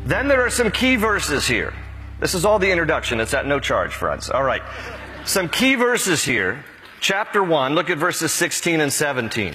Then there are some key verses here. This is all the introduction. It's at no charge, friends. All right. Some key verses here. Chapter 1, look at verses 16 and 17.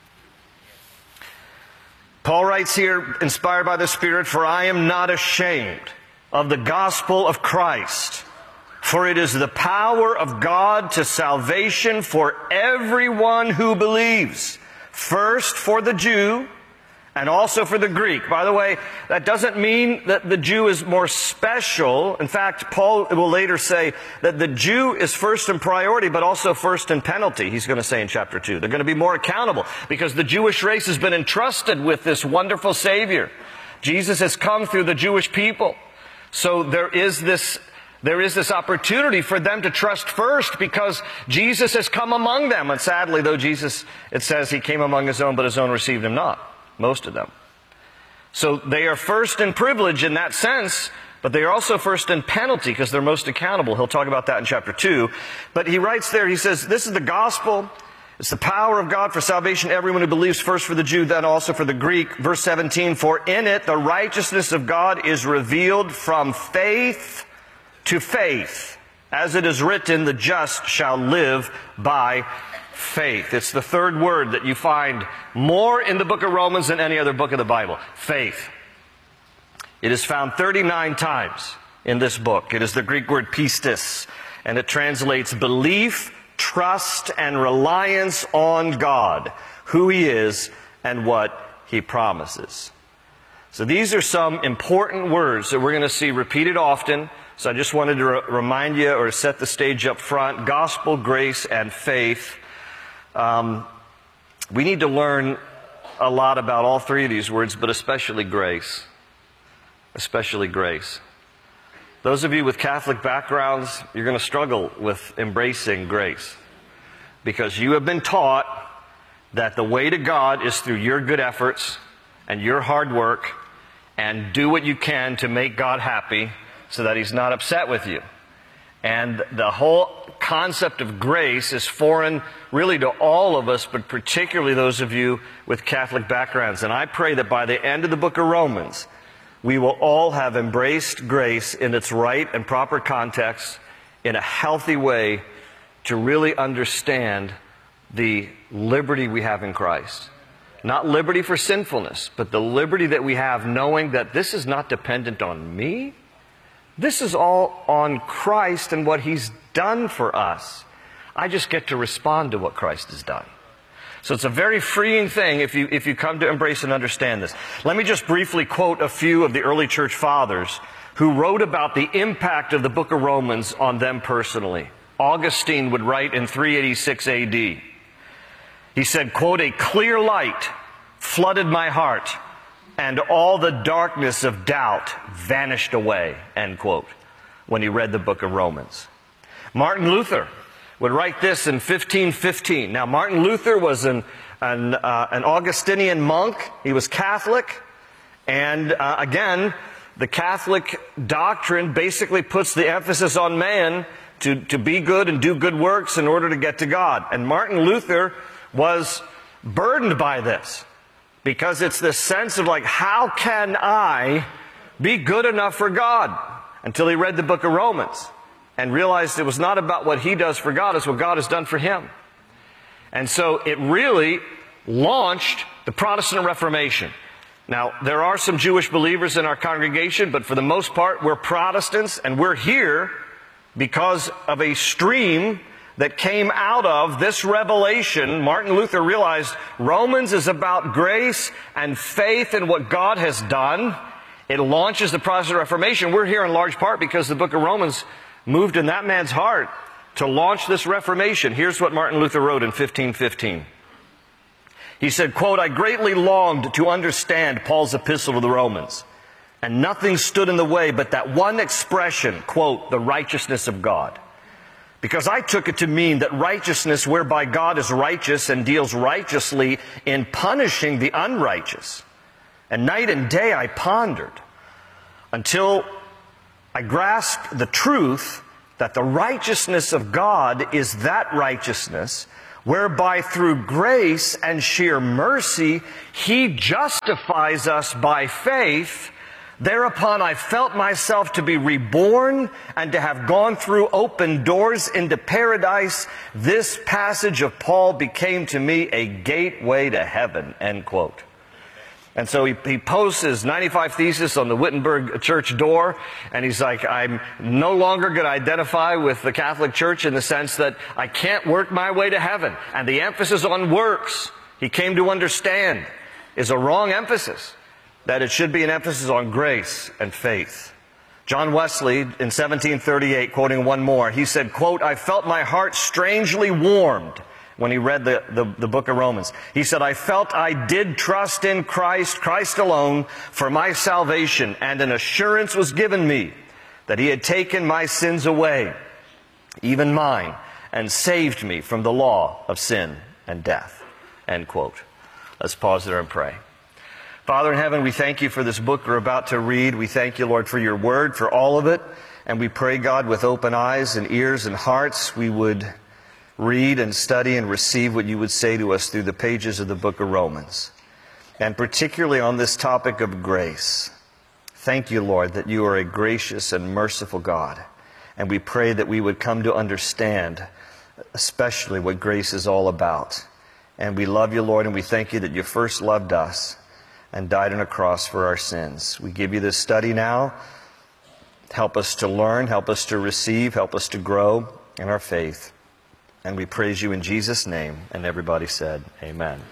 Paul writes here, inspired by the Spirit, "For I am not ashamed of the gospel of Christ, for it is the power of God to salvation for everyone who believes, first for the Jew, and also for the Greek." By the way, that doesn't mean that the Jew is more special. In fact, Paul will later say that the Jew is first in priority, but also first in penalty, he's going to say in chapter 2. They're going to be more accountable because the Jewish race has been entrusted with this wonderful Savior. Jesus has come through the Jewish people. So there is this opportunity for them to trust first because Jesus has come among them. And sadly, though, Jesus, it says he came among his own, but his own received him not. Most of them. So they are first in privilege in that sense, but they are also first in penalty because they're most accountable. He'll talk about that in chapter 2. But he writes there, he says, this is the gospel. It's the power of God for salvation, everyone who believes, first for the Jew, then also for the Greek. Verse 17, "For in it the righteousness of God is revealed from faith to faith. As it is written, the just shall live by faith." It's the third word that you find more in the book of Romans than any other book of the Bible. Faith. It is found 39 times in this book. It is the Greek word pistis, and it translates belief, trust, and reliance on God, who He is, and what He promises. So these are some important words that we're going to see repeated often. So I just wanted to remind you or set the stage up front. Gospel, grace, and faith. We need to learn a lot about all three of these words, but especially grace. Especially grace. Those of you with Catholic backgrounds, you're going to struggle with embracing grace. Because you have been taught that the way to God is through your good efforts and your hard work, and do what you can to make God happy so that He's not upset with you. And the whole concept of grace is foreign really to all of us, but particularly those of you with Catholic backgrounds. And I pray that by the end of the book of Romans, we will all have embraced grace in its right and proper context in a healthy way to really understand the liberty we have in Christ. Not liberty for sinfulness, but the liberty that we have knowing that this is not dependent on me. This is all on Christ and what He's done for us. I just get to respond to what Christ has done. So it's a very freeing thing if you come to embrace and understand this. Let me just briefly quote a few of the early church fathers who wrote about the impact of the book of Romans on them personally. Augustine would write in 386 A.D. He said, quote, "A clear light flooded my heart, and all the darkness of doubt vanished away," end quote, when he read the book of Romans. Martin Luther would write this in 1515. Now, Martin Luther was an Augustinian monk. He was Catholic. And again, the Catholic doctrine basically puts the emphasis on man to be good and do good works in order to get to God. And Martin Luther was burdened by this because it's this sense of like, how can I be good enough for God? Until he read the book of Romans and realized it was not about what he does for God, it's what God has done for him. And so it really launched the Protestant Reformation. Now, there are some Jewish believers in our congregation, but for the most part, we're Protestants, and we're here because of a stream that came out of this revelation. Martin Luther realized Romans is about grace and faith in what God has done. It launches the Protestant Reformation. We're here in large part because the book of Romans moved in that man's heart to launch this Reformation. Here's what Martin Luther wrote in 1515. He said, quote, "I greatly longed to understand Paul's epistle to the Romans, and nothing stood in the way but that one expression, quote, the righteousness of God. Because I took it to mean that righteousness whereby God is righteous and deals righteously in punishing the unrighteous. And night and day I pondered until I grasped the truth that the righteousness of God is that righteousness whereby through grace and sheer mercy He justifies us by faith, Thereupon I felt myself to be reborn and to have gone through open doors into paradise. This passage of Paul became to me a gateway to heaven, end quote. And so he posts his 95 Thesis on the Wittenberg church door, and he's like, I'm no longer going to identify with the Catholic Church in the sense that I can't work my way to heaven. And the emphasis on works, he came to understand, is a wrong emphasis, that it should be an emphasis on grace and faith. John Wesley, in 1738, quoting one more, he said, quote, I felt my heart strangely warmed when he read the book of Romans. He said, I felt I did trust in Christ, Christ alone, for my salvation, and an assurance was given me that He had taken my sins away, even mine, and saved me from the law of sin and death. End quote. Let's pause there and pray. Father in heaven, we thank You for this book we're about to read. We thank You, Lord, for Your word, for all of it. And we pray, God, with open eyes and ears and hearts, we would read and study and receive what You would say to us through the pages of the book of Romans. And particularly on this topic of grace. Thank You, Lord, that You are a gracious and merciful God. And we pray that we would come to understand especially what grace is all about. And we love You, Lord, and we thank You that You first loved us and died on a cross for our sins. We give You this study now. Help us to learn, help us to receive, help us to grow in our faith. And we praise You in Jesus' name. And everybody said, amen.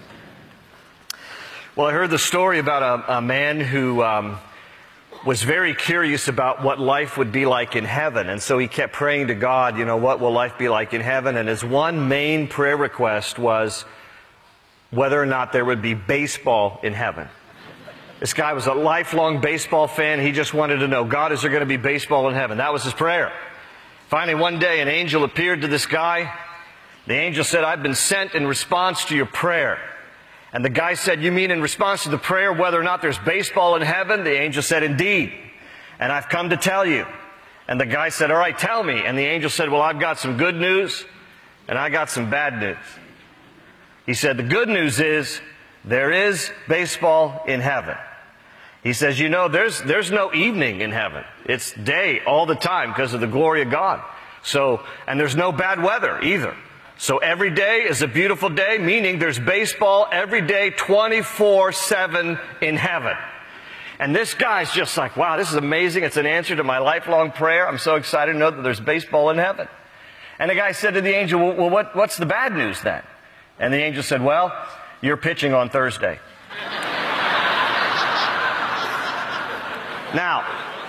Well, I heard the story about a man who was very curious about what life would be like in heaven. And so he kept praying to God, what will life be like in heaven? And his one main prayer request was whether or not there would be baseball in heaven. This guy was a lifelong baseball fan. He just wanted to know, God, is there going to be baseball in heaven? That was his prayer. Finally, one day, an angel appeared to this guy. The angel said, I've been sent in response to your prayer. And the guy said, you mean in response to the prayer whether or not there's baseball in heaven? The angel said, indeed. And I've come to tell you. And the guy said, all right, tell me. And the angel said, well, I've got some good news and I got some bad news. He said, the good news is there is baseball in heaven. He says, there's no evening in heaven. It's day all the time because of the glory of God. And there's no bad weather either. So every day is a beautiful day, meaning there's baseball every day, 24/7 in heaven. And this guy's just like, wow, this is amazing. It's an answer to my lifelong prayer. I'm so excited to know that there's baseball in heaven. And the guy said to the angel, well, what's the bad news then? And the angel said, well, you're pitching on Thursday. Now,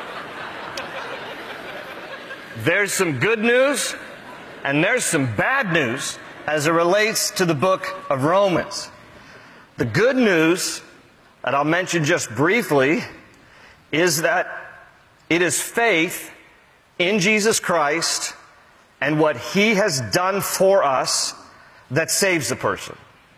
there's some good news and there's some bad news as it relates to the book of Romans. The good news that I'll mention just briefly is that it is faith in Jesus Christ and what He has done for us that saves the person.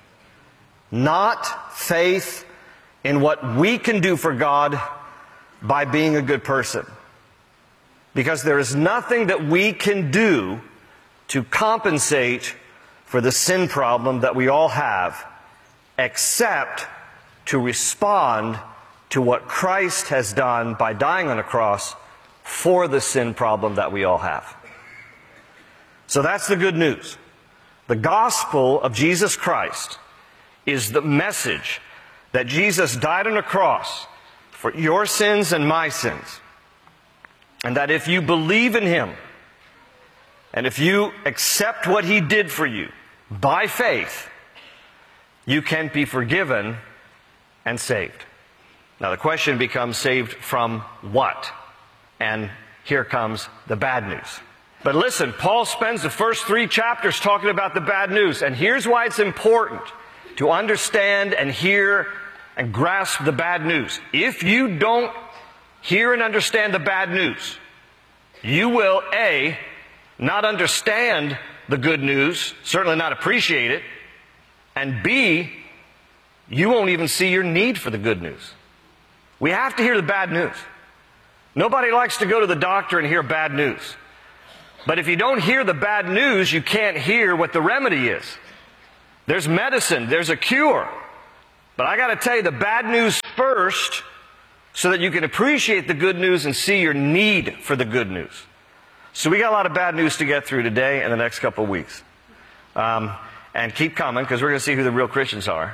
Not faith in what we can do for God by being a good person. Because there is nothing that we can do to compensate for the sin problem that we all have, except to respond to what Christ has done by dying on a cross for the sin problem that we all have. So that's the good news. The gospel of Jesus Christ is the message that Jesus died on a cross for your sins and my sins. And that if you believe in Him, and if you accept what He did for you by faith, you can be forgiven and saved. Now the question becomes, saved from what? And here comes the bad news. But listen, Paul spends the first 3 chapters talking about the bad news. And here's why it's important to understand and hear and grasp the bad news. If you don't hear and understand the bad news, you will, A, not understand the good news, certainly not appreciate it, and B, you won't even see your need for the good news. We have to hear the bad news. Nobody likes to go to the doctor and hear bad news. But if you don't hear the bad news, you can't hear what the remedy is. There's medicine, there's a cure. But I got to tell you, the bad news first so that you can appreciate the good news and see your need for the good news. So we got a lot of bad news to get through today and the next couple of weeks. And keep coming, because we're going to see who the real Christians are.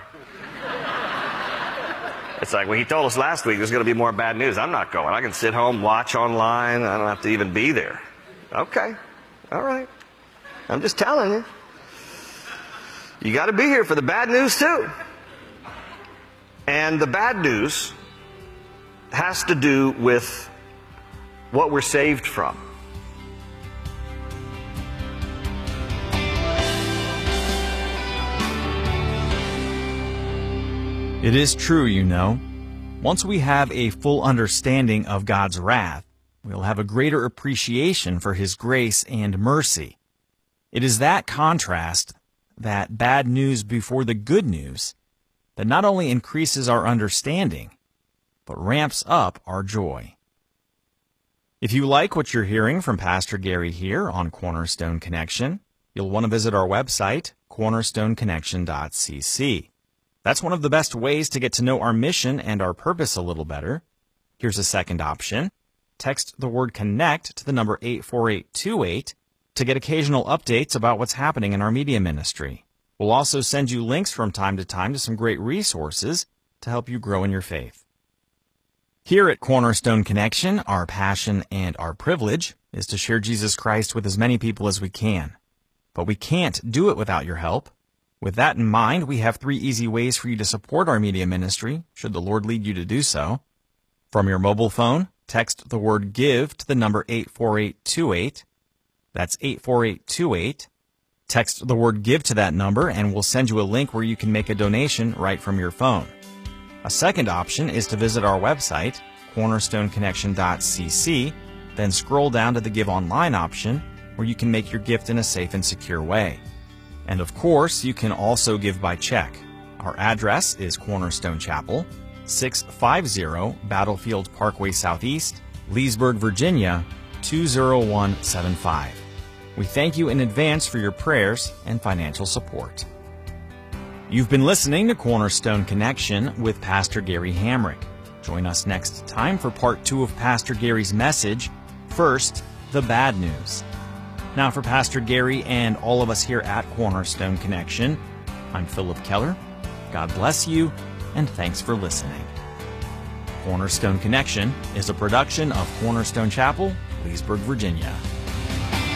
It's like, well, he told us last week there's going to be more bad news. I'm not going. I can sit home, watch online. I don't have to even be there. Okay. All right. I'm just telling you. You got to be here for the bad news too. And the bad news has to do with what we're saved from. It is true, you know. Once we have a full understanding of God's wrath, we'll have a greater appreciation for His grace and mercy. It is that contrast, that bad news before the good news, that not only increases our understanding, but ramps up our joy. If you like what you're hearing from Pastor Gary here on Cornerstone Connection, you'll want to visit our website, cornerstoneconnection.cc. That's one of the best ways to get to know our mission and our purpose a little better. Here's a second option. Text the word CONNECT to the number 84828 to get occasional updates about what's happening in our media ministry. We'll also send you links from time to some great resources to help you grow in your faith. Here at Cornerstone Connection, our passion and our privilege is to share Jesus Christ with as many people as we can. But we can't do it without your help. With that in mind, we have 3 easy ways for you to support our media ministry, should the Lord lead you to do so. From your mobile phone, text the word GIVE to the number 84828. That's 84828. Text the word GIVE to that number, and we'll send you a link where you can make a donation right from your phone. A second option is to visit our website, cornerstoneconnection.cc, then scroll down to the Give Online option, where you can make your gift in a safe and secure way. And of course, you can also give by check. Our address is Cornerstone Chapel, 650 Battlefield Parkway Southeast, Leesburg, Virginia, 20175. We thank you in advance for your prayers and financial support. You've been listening to Cornerstone Connection with Pastor Gary Hamrick. Join us next time for part 2 of Pastor Gary's message, First, the Bad News. Now for Pastor Gary and all of us here at Cornerstone Connection, I'm Philip Keller. God bless you, and thanks for listening. Cornerstone Connection is a production of Cornerstone Chapel, Leesburg, Virginia.